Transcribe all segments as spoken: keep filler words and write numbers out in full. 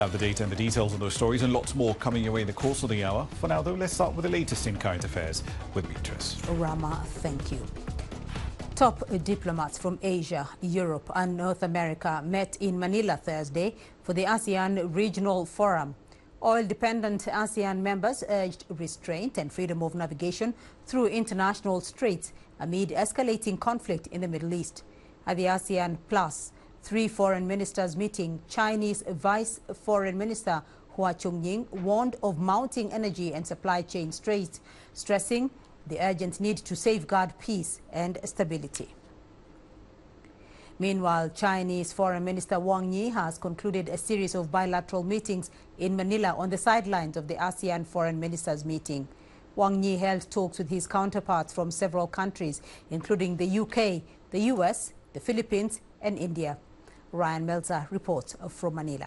Have the data and the details on those stories and lots more coming your way in the course of the hour. For now, though, let's start with the latest in current affairs with Beatrice. Rama, thank you. Top diplomats from Asia, Europe and North America met in Manila Thursday for the ASEAN Regional Forum. Oil-dependent ASEAN members urged restraint and freedom of navigation through international straits amid escalating conflict in the Middle East. At the ASEAN Plus Three Foreign Ministers meeting, Chinese Vice Foreign Minister Hua Chunying warned of mounting energy and supply chain straits, stressing the urgent need to safeguard peace and stability. Meanwhile, Chinese Foreign Minister Wang Yi has concluded a series of bilateral meetings in Manila on the sidelines of the ASEAN Foreign Ministers meeting. Wang Yi held talks with his counterparts from several countries, including the U K, the U S, the Philippines and India. Ryan Melzer reports from Manila.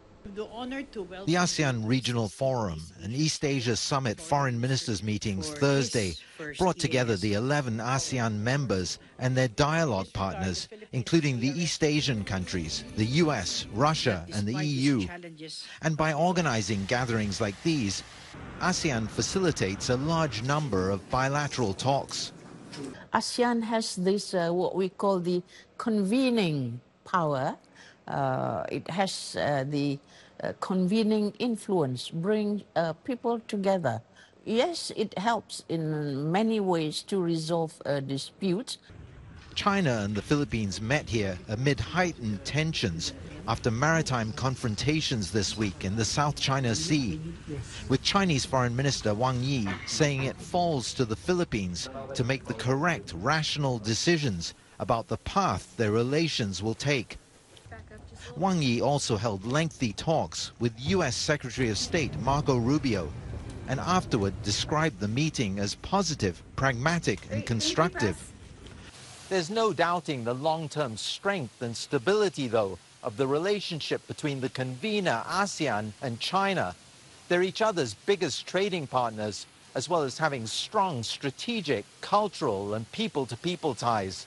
The ASEAN Regional Forum and East Asia Summit Foreign Ministers meetings Thursday brought together the eleven ASEAN members and their dialogue partners, including the East Asian countries, the U S, Russia and the E U. And by organizing gatherings like these, ASEAN facilitates a large number of bilateral talks. ASEAN has this, uh, what we call the convening power. Uh, it has uh, the uh, convening influence, bring uh, people together. Yes, it helps in many ways to resolve uh, disputes. China and the Philippines met here amid heightened tensions after maritime confrontations this week in the South China Sea, with Chinese Foreign Minister Wang Yi saying it falls to the Philippines to make the correct, rational decisions about the path their relations will take. Wang Yi also held lengthy talks with U S Secretary of State Marco Rubio, and afterward described the meeting as positive, pragmatic and constructive. There's no doubting the long-term strength and stability, though, of the relationship between the convener ASEAN and China. They're each other's biggest trading partners, as well as having strong strategic, cultural and people-to-people ties.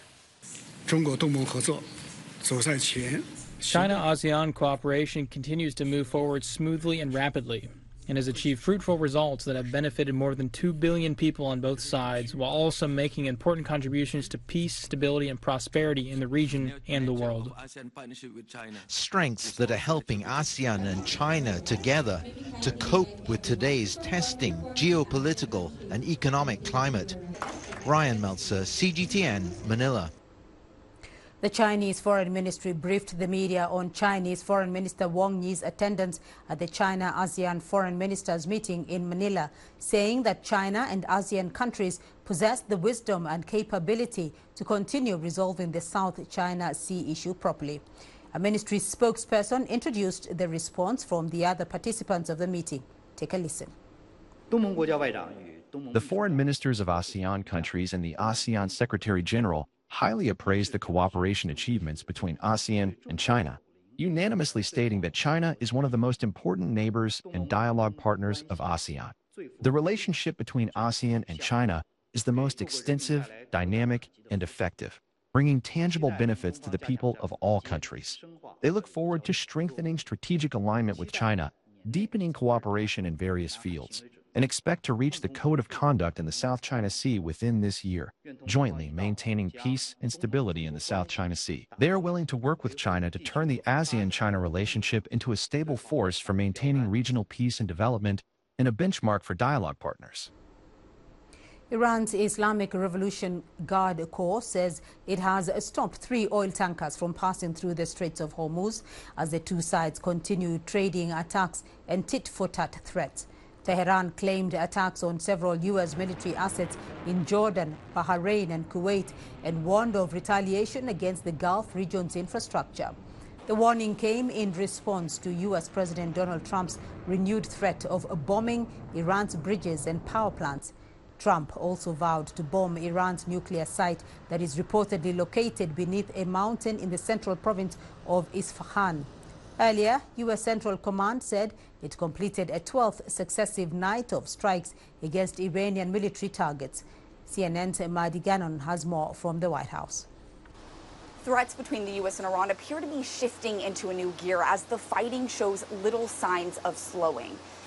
China-ASEAN cooperation continues to move forward smoothly and rapidly, and has achieved fruitful results that have benefited more than two billion people on both sides, while also making important contributions to peace, stability and prosperity in the region and the world. Strengths that are helping ASEAN and China together to cope with today's testing geopolitical and economic climate. Ryan Melzer, C G T N, Manila. The Chinese Foreign Ministry briefed the media on Chinese Foreign Minister Wang Yi's attendance at the China-ASEAN Foreign Ministers meeting in Manila, saying that China and ASEAN countries possess the wisdom and capability to continue resolving the South China Sea issue properly. A ministry spokesperson introduced the response from the other participants of the meeting. Take a listen. The foreign ministers of ASEAN countries and the ASEAN Secretary General highly appraised the cooperation achievements between ASEAN and China, unanimously stating that China is one of the most important neighbors and dialogue partners of ASEAN. The relationship between ASEAN and China is the most extensive, dynamic, and effective, bringing tangible benefits to the people of all countries. They look forward to strengthening strategic alignment with China, deepening cooperation in various fields, and expect to reach the Code of Conduct in the South China Sea within this year, jointly maintaining peace and stability in the South China Sea. They are willing to work with China to turn the ASEAN-China relationship into a stable force for maintaining regional peace and development and a benchmark for dialogue partners. Iran's Islamic Revolution Guard Corps says it has stopped three oil tankers from passing through the Straits of Hormuz as the two sides continue trading attacks and tit-for-tat threats. Tehran claimed attacks on several U S military assets in Jordan, Bahrain and Kuwait and warned of retaliation against the Gulf region's infrastructure. The warning came in response to U S President Donald Trump's renewed threat of bombing Iran's bridges and power plants. Trump also vowed to bomb Iran's nuclear site that is reportedly located beneath a mountain in the central province of Isfahan. Earlier, U S Central Command said it completed a twelfth successive night of strikes against Iranian military targets. C N N's Mahdi Gannon has more from the White House. threats between the U S and Iran appear to be shifting into a new gear as the fighting shows little signs of slowing.